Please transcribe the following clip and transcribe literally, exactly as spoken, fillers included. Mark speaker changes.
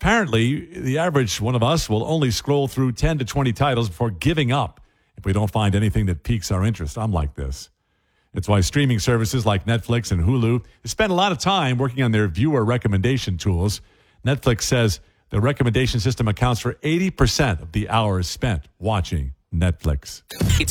Speaker 1: apparently, the average one of us will only scroll through ten to twenty titles before giving up if we don't find anything that piques our interest. I'm like this. It's why streaming services like Netflix and Hulu spend a lot of time working on their viewer recommendation tools. Netflix says the recommendation system accounts for eighty percent of the hours spent watching Netflix.
Speaker 2: It's